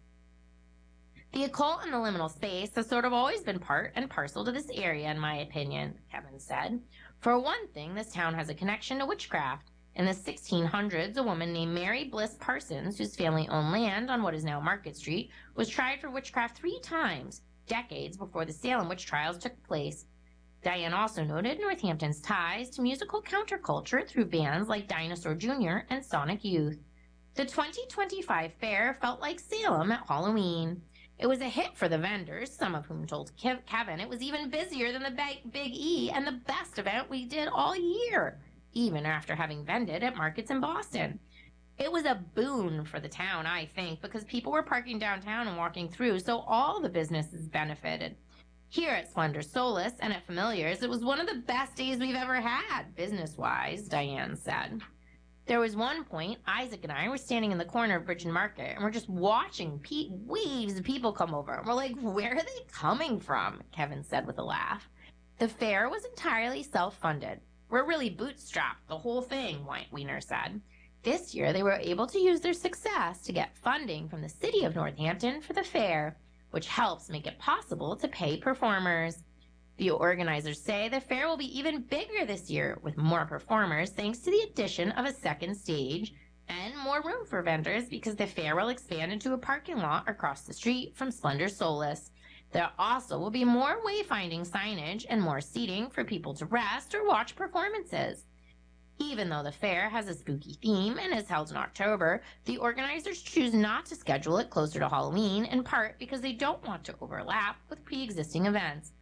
The occult and the liminal space has sort of always been part and parcel to this area, in my opinion, Kevin said. For one thing, this town has a connection to witchcraft. In the sixteen hundreds, a woman named Mary Bliss Parsons, whose family owned land on what is now Market Street, was tried for witchcraft three times, decades before the Salem witch trials took place. Diane also noted Northampton's ties to musical counterculture through bands like Dinosaur Junior and Sonic Youth. The twenty twenty-five fair felt like Salem at Halloween. It was a hit for the vendors, some of whom told Kev- Kevin it was even busier than the Big, Big E and the best event we did all year, even after having vended at markets in Boston. It was a boon for the town, I think, because people were parking downtown and walking through, so all the businesses benefited. Here at Splendor Solace and at Familiars, it was one of the best days we've ever had, business-wise, Diane said. There was one point, Isaac and I were standing in the corner of Bridge and Market, and we're just watching pe- waves of people come over. And we're like, where are they coming from? Kevin said with a laugh. The fair was entirely self-funded. We're really bootstrapped, the whole thing, Weiner said. This year, they were able to use their success to get funding from the city of Northampton for the fair, which helps make it possible to pay performers. The organizers say the fair will be even bigger this year, with more performers thanks to the addition of a second stage and more room for vendors because the fair will expand into a parking lot across the street from Splendor Solace. There also will be more wayfinding signage and more seating for people to rest or watch performances. Even though the fair has a spooky theme and is held in October, the organizers choose not to schedule it closer to Halloween, in part because they don't want to overlap with pre-existing events.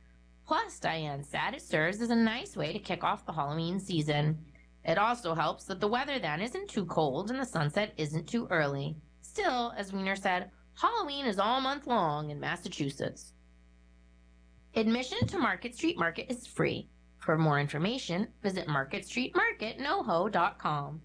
Plus, Diane said, it serves as a nice way to kick off the Halloween season. It also helps that the weather then isn't too cold and the sunset isn't too early. Still, as Weiner said, Halloween is all month long in Massachusetts. Admission to Market Street Market is free. For more information, visit market street market noho dot com.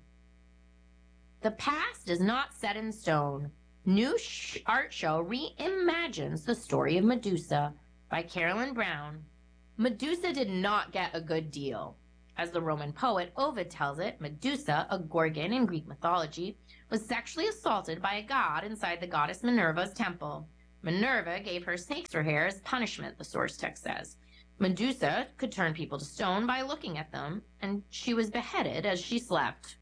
The past is not set in stone. New sh- art show reimagines the story of Medusa by Carolyn Brown. Medusa did not get a good deal. As the Roman poet Ovid tells it, Medusa, a Gorgon in Greek mythology, was sexually assaulted by a god inside the goddess Minerva's temple. Minerva gave her snakes for hair as punishment, the source text says. Medusa could turn people to stone by looking at them, and she was beheaded as she slept.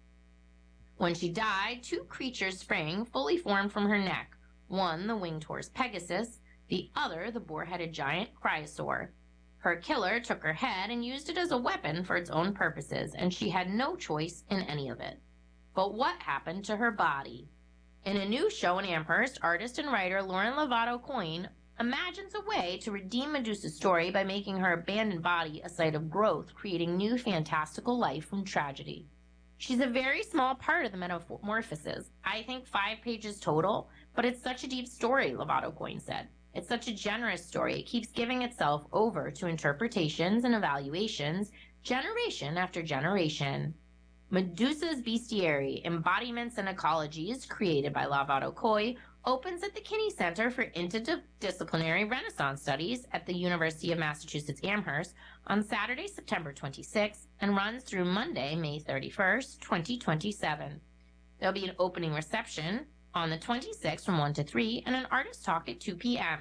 When she died, two creatures sprang fully formed from her neck. One, the winged horse Pegasus, the other, the boar-headed giant Chrysaor. Her killer took her head and used it as a weapon for its own purposes, and she had no choice in any of it. But what happened to her body? In a new show in Amherst, artist and writer Lauren Lovato Coyne imagines a way to redeem Medusa's story by making her abandoned body a site of growth, creating new fantastical life from tragedy. She's a very small part of the metamorphosis. I think five pages total, but it's such a deep story, Lovato Coyne said. It's such a generous story. It keeps giving itself over to interpretations and evaluations, generation after generation. Medusa's Bestiary, Embodiments and Ecologies, created by Lovato Coyne, opens at the Kinney Center for Interdisciplinary Renaissance Studies at the University of Massachusetts Amherst on Saturday, September twenty-sixth, and runs through Monday, May thirty-first, twenty twenty-seven. There'll be an opening reception on the twenty-sixth from one to three and an artist talk at two p.m.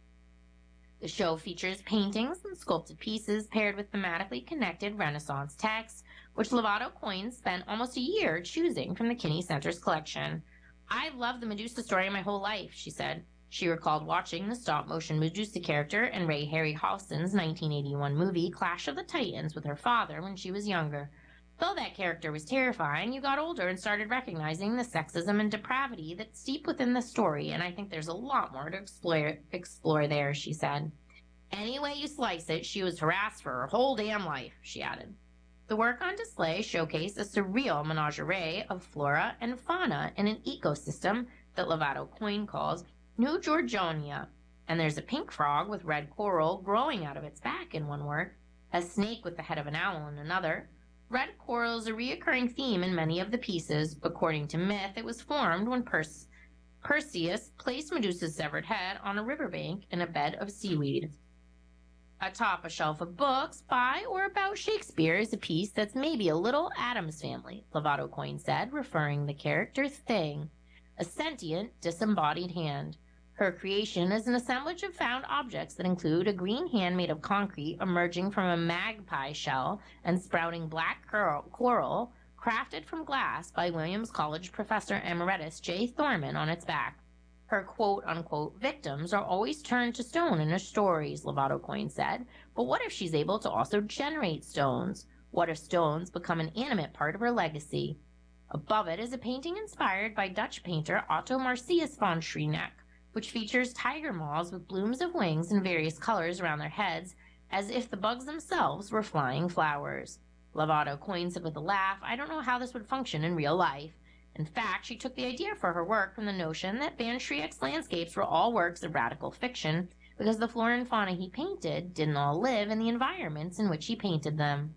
The show features paintings and sculpted pieces paired with thematically connected Renaissance texts, which Lovato Coyne spent almost a year choosing from the Kinney Center's collection. I've loved the Medusa story my whole life, she said. She recalled watching the stop-motion Medusa character in Ray Harryhausen's nineteen eighty-one movie Clash of the Titans with her father when she was younger. Though that character was terrifying, you got older and started recognizing the sexism and depravity that's deep within the story, and I think there's a lot more to explore, explore there, she said. Any way you slice it, she was harassed for her whole damn life, she added. The work on display showcased a surreal menagerie of flora and fauna in an ecosystem that Lovato Coyne calls New Georgonia, and there's a pink frog with red coral growing out of its back in one work, a snake with the head of an owl in another. Red coral is a reoccurring theme in many of the pieces. According to myth, it was formed when Perse- Perseus placed Medusa's severed head on a riverbank in a bed of seaweed. Atop a shelf of books by or about Shakespeare is a piece that's maybe a little Addams Family, Lovato Coyne said, referring the character Thing, a sentient, disembodied hand. Her creation is an assemblage of found objects that include a green hand made of concrete emerging from a magpie shell and sprouting black coral crafted from glass by Williams College professor emeritus J. Thorman on its back. Her quote-unquote victims are always turned to stone in her stories, Lovato Coyne said, but what if she's able to also generate stones? What if stones become an animate part of her legacy? Above it is a painting inspired by Dutch painter Otto Marcius von Schreneck, which features tiger moths with blooms of wings in various colors around their heads, as if the bugs themselves were flying flowers. Lovato Coyne said with a laugh, I don't know how this would function in real life. In fact, she took the idea for her work from the notion that Van Schreek's landscapes were all works of radical fiction, because the flora and fauna he painted didn't all live in the environments in which he painted them.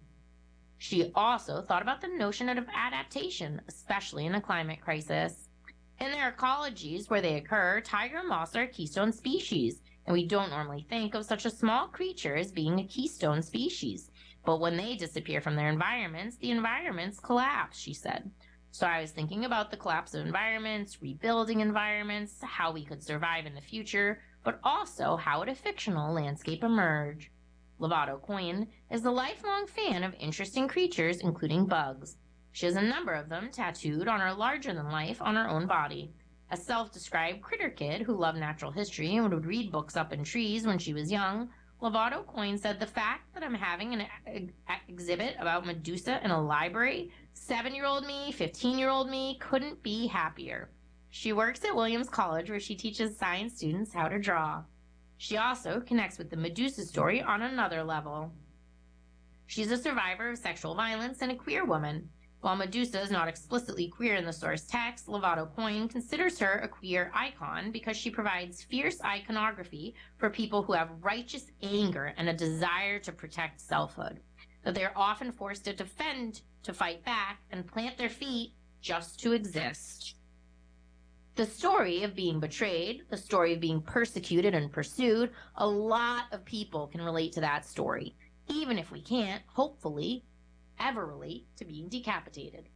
She also thought about the notion of adaptation, especially in a climate crisis. In their ecologies where they occur, tiger moths are a keystone species, and we don't normally think of such a small creature as being a keystone species. But when they disappear from their environments, the environments collapse, she said. So I was thinking about the collapse of environments, rebuilding environments, how we could survive in the future, but also how would a fictional landscape emerge. Lovato Coyne is a lifelong fan of interesting creatures, including bugs. She has a number of them tattooed on her larger-than-life on her own body. A self-described critter kid who loved natural history and would read books up in trees when she was young, Lovato Coyne said the fact that I'm having an ex- exhibit about Medusa in a library, seven-year-old me, fifteen-year-old me couldn't be happier. She works at Williams College where she teaches science students how to draw. She also connects with the Medusa story on another level. She's a survivor of sexual violence and a queer woman. While Medusa is not explicitly queer in the source text, Lovato Coin considers her a queer icon because she provides fierce iconography for people who have righteous anger and a desire to protect selfhood, that they are often forced to defend, to fight back, and plant their feet just to exist. The story of being betrayed, the story of being persecuted and pursued, a lot of people can relate to that story, even if we can't, hopefully, ever relate to being decapitated.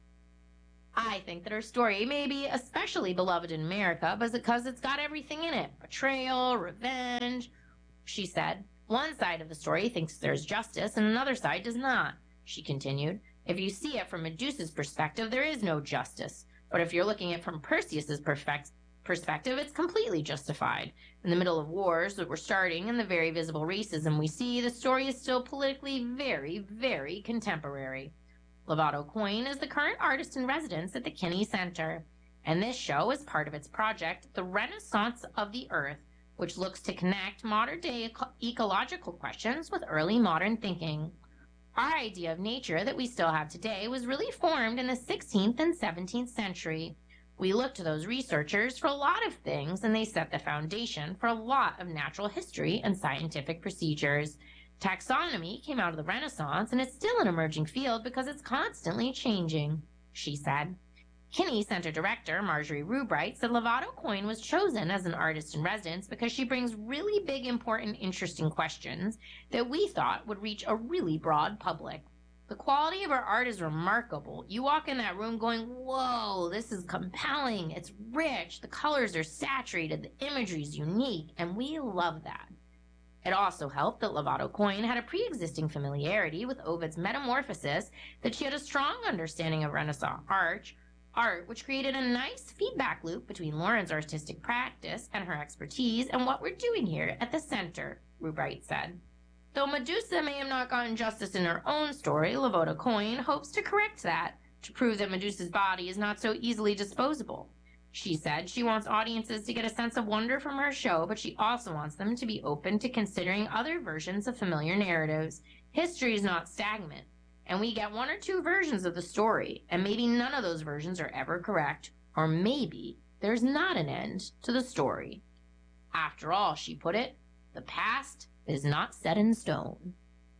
I think that her story may be especially beloved in America because it's got everything in it. Betrayal, revenge, she said. One side of the story thinks there's justice and another side does not, she continued. If you see it from Medusa's perspective, there is no justice. But if you're looking at it from Perseus's perfect perspective, it's completely justified. In the middle of wars that were starting and the very visible racism we see, the story is still politically very, very contemporary. Lovato Coin is the current artist in residence at the Kinney Center, and this show is part of its project, The Renaissance of the Earth, which looks to connect modern-day eco- ecological questions with early modern thinking. Our idea of nature that we still have today was really formed in the sixteenth and seventeenth century. We looked to those researchers for a lot of things, and they set the foundation for a lot of natural history and scientific procedures. Taxonomy came out of the Renaissance, and it's still an emerging field because it's constantly changing, she said. Kinney Center Director Marjorie Rubright said Lovato Coin was chosen as an artist in residence because she brings really big, important, interesting questions that we thought would reach a really broad public. The quality of her art is remarkable. You walk in that room going, whoa, this is compelling, it's rich, the colors are saturated, the imagery is unique, and we love that. It also helped that Lovato Coin had a pre-existing familiarity with Ovid's Metamorphosis, that she had a strong understanding of Renaissance art, art which created a nice feedback loop between Lauren's artistic practice and her expertise and what we're doing here at the center, Rubright said. Though Medusa may have not gotten justice in her own story, Lovato Coin hopes to correct that, to prove that Medusa's body is not so easily disposable. She said she wants audiences to get a sense of wonder from her show, but she also wants them to be open to considering other versions of familiar narratives. History is not stagnant, and we get one or two versions of the story, and maybe none of those versions are ever correct, or maybe there's not an end to the story. After all, she put it, the past is not set in stone.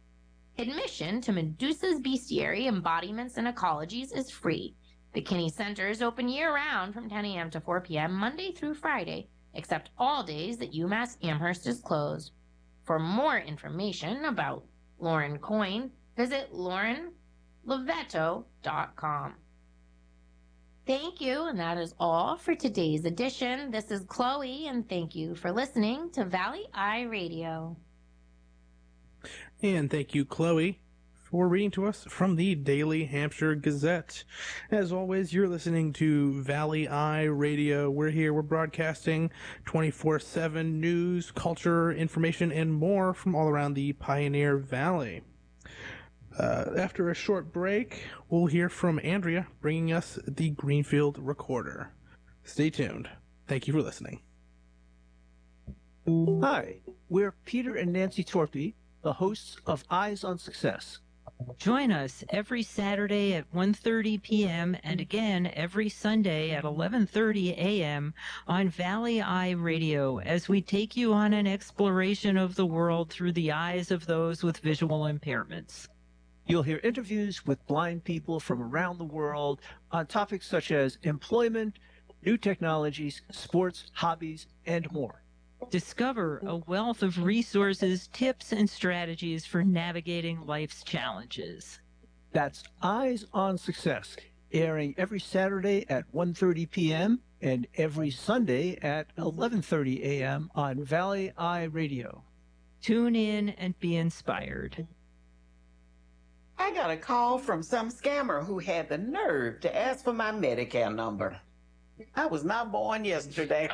Admission to Medusa's bestiary embodiments and ecologies is free. The Kinney Center is open year-round from ten a.m. to four p.m. Monday through Friday, except all days that UMass Amherst is closed. For more information about Lauren Coin, visit lauren lovetto dot com. Thank you, and that is all for today's edition. This is Chloe, and thank you for listening to Valley Eye Radio. And thank you, Chloe, for reading to us from the Daily Hampshire Gazette. As always, you're listening to Valley Eye Radio. We're here, we're broadcasting twenty-four seven news, culture, information, and more from all around the Pioneer Valley. Uh, after a short break, we'll hear from Andrea bringing us the Greenfield Recorder. Stay tuned. Thank you for listening. Hi, we're Peter and Nancy Torpy, the hosts of Eyes on Success. Join us every Saturday at one thirty p.m. and again every Sunday at eleven thirty a.m. on Valley Eye Radio as we take you on an exploration of the world through the eyes of those with visual impairments. You'll hear interviews with blind people from around the world on topics such as employment, new technologies, sports, hobbies, and more. Discover a wealth of resources, tips, and strategies for navigating life's challenges. That's Eyes on Success, airing every Saturday at one thirty p.m. and every Sunday at eleven thirty a.m. on Valley Eye Radio. Tune in and be inspired. I got a call from some scammer who had the nerve to ask for my Medicare number. I was not born yesterday.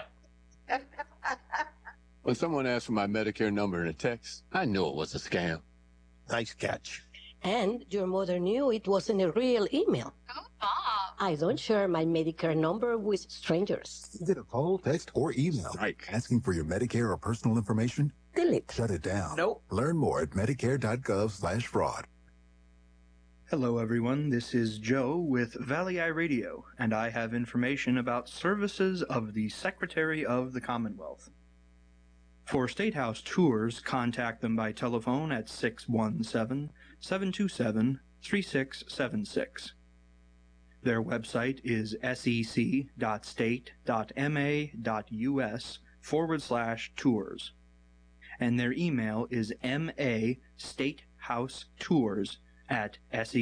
When someone asked for my Medicare number in a text, I knew it was a scam. Nice catch. And your mother knew it wasn't a real email. Oh, Bob. I don't share my Medicare number with strangers. Is it a call, text, or email? Strike. Asking for your Medicare or personal information? Delete. Shut it down. Nope. Learn more at medicare.gov slash fraud. Hello, everyone. This is Joe with Valley Eye Radio, and I have information about services of the Secretary of the Commonwealth. For State House tours, contact them by telephone at six one seven, seven two seven, three six seven six. Their website is sec.state.ma.us forward slash tours, and their email is mastatehousetours at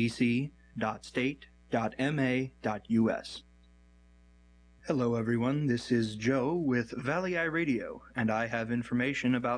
sec.state.ma.us. Hello, everyone. This is Joe with Valley Eye Radio, and I have information about